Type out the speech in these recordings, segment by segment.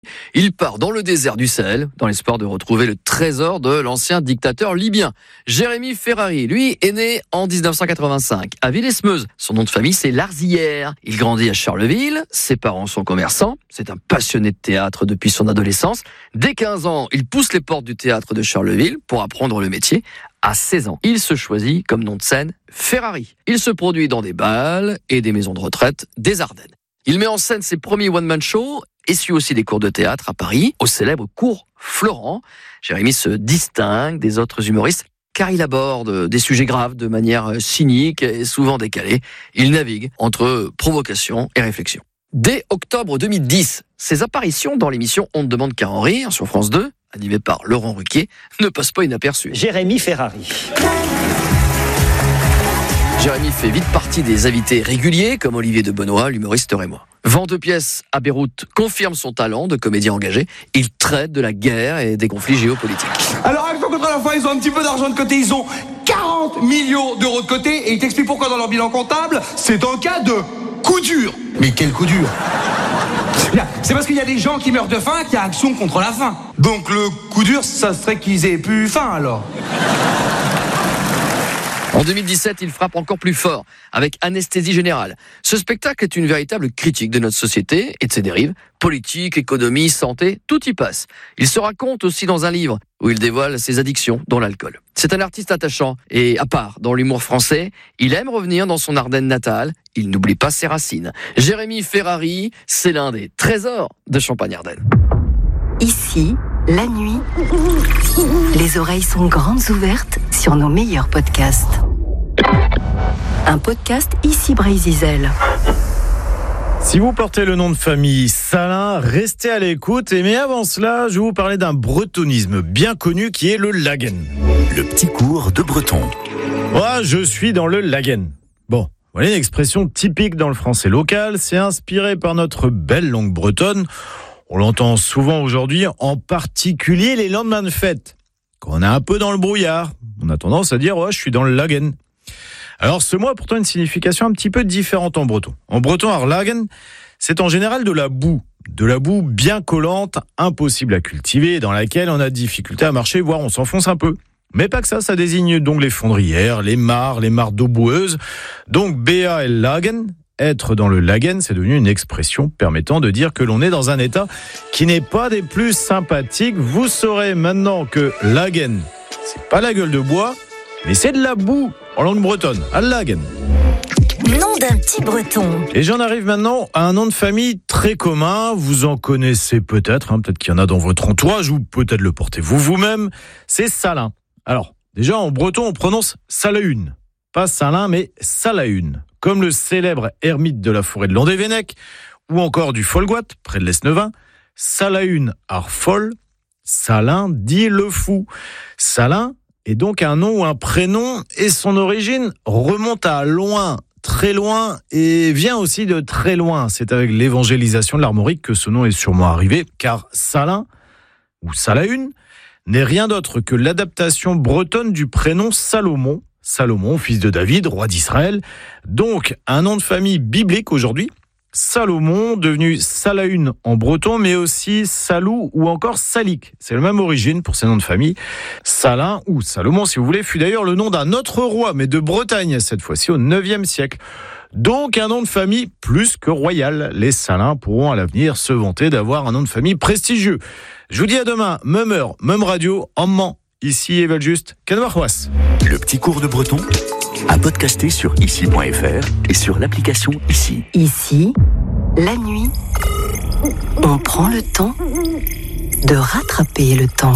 Il part dans le désert du Sahel, dans l'espoir de retrouver le trésor de l'ancien dictateur libyen. Jérémy Ferrari, lui, est né en 1985, à Villesmeuse. Son nom de famille, c'est Larzillière. Il grandit à Charleville, ses parents sont commerçants. C'est un passionné de théâtre depuis son adolescence. Dès 15 ans, il pousse les portes du théâtre de Charleville pour apprendre le métier. À 16 ans, il se choisit comme nom de scène Ferrari. Il se produit dans des bals et des maisons de retraite des Ardennes. Il met en scène ses premiers one-man shows et suit aussi des cours de théâtre à Paris, au célèbre cours Florent. Jérémy se distingue des autres humoristes car il aborde des sujets graves de manière cynique et souvent décalée. Il navigue entre provocation et réflexion. Dès octobre 2010, ses apparitions dans l'émission On ne demande qu'à en rire sur France 2, animée par Laurent Ruquier, ne passent pas inaperçues. Jérémy Ferrari. Jérémy fait vite partie des invités réguliers, comme Olivier de Benoît, l'humoriste rémois. Vend de pièces à Beyrouth confirme son talent de comédien engagé. Il traite de la guerre et des conflits géopolitiques. Alors, Action contre la faim, ils ont un petit peu d'argent de côté. Ils ont 40 millions d'euros de côté. Et ils t'expliquent pourquoi dans leur bilan comptable, c'est en cas de coup dur. Mais quel coup dur? C'est parce qu'il y a des gens qui meurent de faim qu'il y a action contre la faim. Donc le coup dur, ça serait qu'ils aient plus faim alors. En 2017, il frappe encore plus fort avec Anesthésie Générale. Ce spectacle est une véritable critique de notre société et de ses dérives. Politique, économie, santé, tout y passe. Il se raconte aussi dans un livre où il dévoile ses addictions, dont l'alcool. C'est un artiste attachant et à part dans l'humour français. Il aime revenir dans son Ardenne natale. Il n'oublie pas ses racines. Jérémy Ferrari, c'est l'un des trésors de Champagne-Ardenne. Ici, la nuit, les oreilles sont grandes ouvertes sur nos meilleurs podcasts. Un podcast Ici Brésil. Si vous portez le nom de famille Salin, restez à l'écoute. Mais avant cela, je vais vous parler d'un bretonisme bien connu qui est le Lagen. Le petit cours de breton. Moi, je suis dans le Lagen. Bon, voilà une expression typique dans le français local. C'est inspiré par notre belle langue bretonne. On l'entend souvent aujourd'hui, en particulier les lendemains de fête. Quand on est un peu dans le brouillard, on a tendance à dire « ouais, je suis dans le Lagen ». Alors ce mot a pourtant une signification un petit peu différente en breton. En breton, Lagen, c'est en général de la boue bien collante, impossible à cultiver, dans laquelle on a difficulté à marcher, voire on s'enfonce un peu. Mais pas que ça désigne donc les fondrières, les mares d'eau boueuse. Donc BA et Lagen, être dans le Lagen, c'est devenu une expression permettant de dire que l'on est dans un état qui n'est pas des plus sympathiques. Vous saurez maintenant que Lagen, c'est pas la gueule de bois, mais c'est de la boue en langue bretonne, à Lagen. Nom d'un petit breton. Et j'en arrive maintenant à un nom de famille très commun. Vous en connaissez peut-être, peut-être qu'il y en a dans votre entourage ou peut-être le portez-vous vous-même. C'est Salin. Alors, déjà en breton, on prononce Salaune. Pas Salin, mais Salaune. Comme le célèbre ermite de la forêt de Landévennec, ou encore du Folgoat, près de l'Esnevin, Salaune Arfol, Salin dit le fou. Salin est donc un nom ou un prénom, et son origine remonte à loin, très loin, et vient aussi de très loin. C'est avec l'évangélisation de l'armorique que ce nom est sûrement arrivé, car Salin, ou Salaune, n'est rien d'autre que l'adaptation bretonne du prénom Salomon, fils de David, roi d'Israël. Donc, un nom de famille biblique aujourd'hui. Salomon, devenu Salaune en breton, mais aussi Salou ou encore Salik. C'est la même origine pour ces noms de famille. Salin ou Salomon, si vous voulez, fut d'ailleurs le nom d'un autre roi, mais de Bretagne, cette fois-ci au 9e siècle. Donc, un nom de famille plus que royal. Les Salins pourront à l'avenir se vanter d'avoir un nom de famille prestigieux. Je vous dis à demain, même heure, même radio, en Mans. Ici, Evel Just, Canvarrois. Le petit cours de breton, à podcaster sur ici.fr et sur l'application Ici. Ici, la nuit, on prend le temps de rattraper le temps.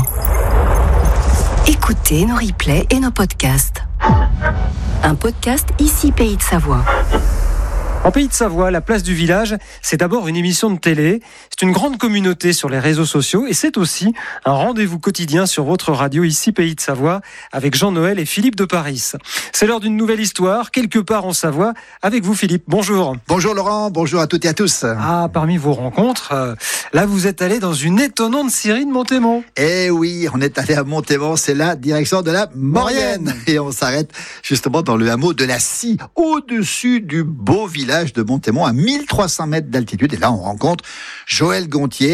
Écoutez nos replays et nos podcasts. Un podcast Ici Pays de Savoie. En Pays de Savoie, la place du village, c'est d'abord une émission de télé, c'est une grande communauté sur les réseaux sociaux et c'est aussi un rendez-vous quotidien sur votre radio ici Pays de Savoie avec Jean-Noël et Philippe de Paris. C'est l'heure d'une nouvelle histoire, quelque part en Savoie, avec vous Philippe. Bonjour. Bonjour Laurent, bonjour à toutes et à tous. Ah, parmi vos rencontres, là vous êtes allé dans une étonnante scierie de Montémont. Eh oui, on est allé à Montémont, c'est la direction de la Maurienne. Et on s'arrête justement dans le hameau de la Scie, au-dessus du beau village de Montémont, à 1300 mètres d'altitude. Et là, on rencontre Joël Gontier.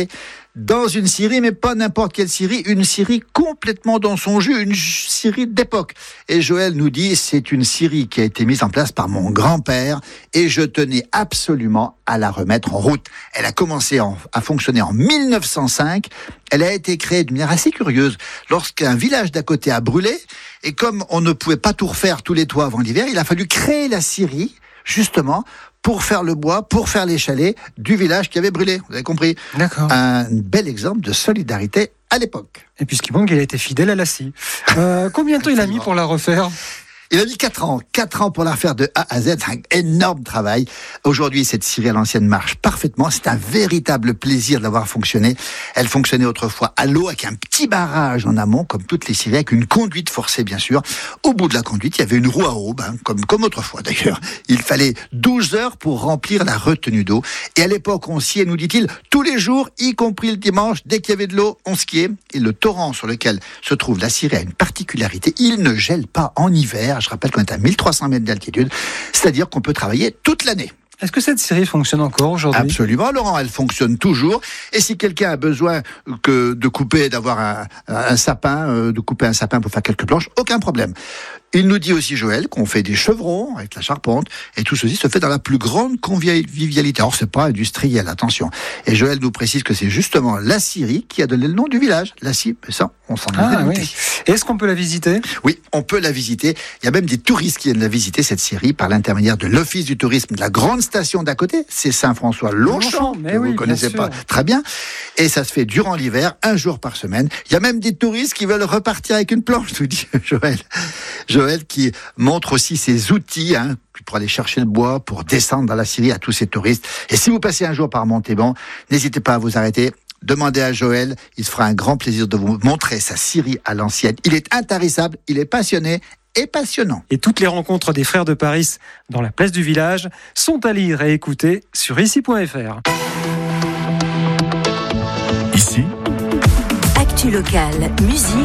dans une scierie, mais pas n'importe quelle scierie, une scierie complètement dans son jus, une scierie d'époque. Et Joël nous dit, c'est une scierie qui a été mise en place par mon grand-père et je tenais absolument à la remettre en route. Elle a commencé à fonctionner en 1905. Elle a été créée d'une manière assez curieuse lorsqu'un village d'à côté a brûlé. Et comme on ne pouvait pas tout refaire tous les toits avant l'hiver, il a fallu créer la scierie, justement, pour faire le bois, pour faire les chalets du village qui avait brûlé. Vous avez compris ? D'accord. Un bel exemple de solidarité à l'époque. Et puis ce qui manque, il a été fidèle à la scie. Combien de temps il a mis pour la refaire ? Il a mis 4 ans. 4 ans pour la refaire de A à Z. C'est un énorme travail. Aujourd'hui, cette scierie à l'ancienne marche parfaitement. C'est un véritable plaisir de l'avoir fonctionné. Elle fonctionnait autrefois à l'eau avec un petit barrage en amont, comme toutes les scieries, avec une conduite forcée, bien sûr. Au bout de la conduite, il y avait une roue à aube, comme autrefois d'ailleurs. Il fallait 12 heures pour remplir la retenue d'eau. Et à l'époque, on sciait, nous dit-il, tous les jours, y compris le dimanche. Dès qu'il y avait de l'eau, on skiait. Et le torrent sur lequel se trouve la scierie a une particularité. Il ne gèle pas en hiver. Je rappelle qu'on est à 1300 mètres d'altitude, c'est-à-dire qu'on peut travailler toute l'année. Est-ce que cette scierie fonctionne encore aujourd'hui ? Absolument, Laurent, elle fonctionne toujours. Et si quelqu'un a besoin de couper, d'avoir un sapin, de couper un sapin pour faire quelques planches, aucun problème. Il nous dit aussi, Joël, qu'on fait des chevrons avec la charpente, et tout ceci se fait dans la plus grande convivialité. Alors, c'est pas industriel, attention. Et Joël nous précise que c'est justement la scierie qui a donné le nom du village. La scie, mais ça, on s'en est douté. Oui. Est-ce qu'on peut la visiter ? Oui, on peut la visiter. Il y a même des touristes qui viennent la visiter, cette scierie, par l'intermédiaire de l'Office du tourisme de la grande station d'à côté. C'est Saint-François-Longchamp, que vous connaissez pas très bien. Et ça se fait durant l'hiver, 1 jour par semaine. Il y a même des touristes qui veulent repartir avec une planche, nous dit Joël. Joël qui montre aussi ses outils pour aller chercher le bois, pour descendre dans la scierie à tous ces touristes. Et si vous passez un jour par Montauban, n'hésitez pas à vous arrêter. Demandez à Joël, il se fera un grand plaisir de vous montrer sa scierie à l'ancienne. Il est intarissable, il est passionné et passionnant. Et toutes les rencontres des Frères de Paris dans la place du village sont à lire et écouter sur ici.fr. Ici, Actu locale, musique.